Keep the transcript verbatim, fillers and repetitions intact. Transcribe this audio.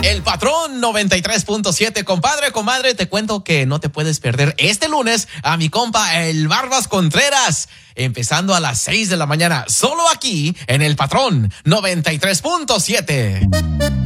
El Patrón noventa y tres punto siete. Compadre, comadre, te cuento que no te puedes perder este lunes a mi compa el Barbas Contreras, empezando a las seis de la mañana, solo aquí en El Patrón noventa y tres punto siete.